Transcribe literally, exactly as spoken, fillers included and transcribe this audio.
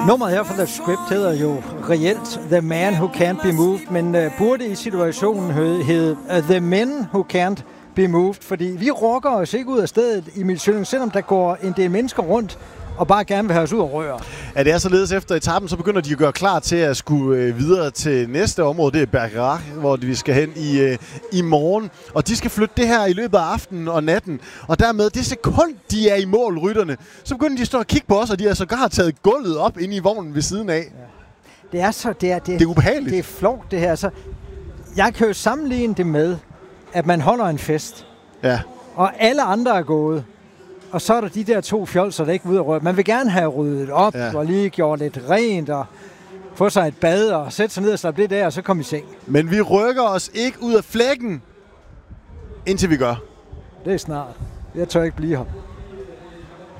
Nummeret her fra The Script hedder jo reelt The Man Who Can't Be Moved, men uh, burde i situationen hedde uh, The Men Who Can't Be Moved, fordi vi rocker os ikke ud af stedet i Milsøen, selvom der går en del mennesker rundt og bare gerne vil have os ud og røre. Ja, det er således efter etappen, så begynder de at gøre klar til at skulle øh, videre til næste område. Det er Bergerac, hvor vi skal hen i, øh, i morgen. Og de skal flytte det her i løbet af aftenen og natten. Og dermed, det sekund, de er i mål, rytterne, så begynder de at stå og kigge på os, og de har sågar taget gulvet op inde i vognen ved siden af. Ja. Det er så... Det er, det, det er ubehageligt. Det er flovt, det her. Så jeg kan jo sammenligne det med, at man holder en fest. Ja. Og alle andre er gået. Og så er der de der to fjolser, der ikke er ude at røre. Man vil gerne have ryddet op, ja. Og lige gjort lidt rent, og få sig et bad, og sætte sig ned og slappe lidt der, og så komme i seng. Men vi rykker os ikke ud af flækken, indtil vi gør. Det er snart. Jeg tør ikke blive her.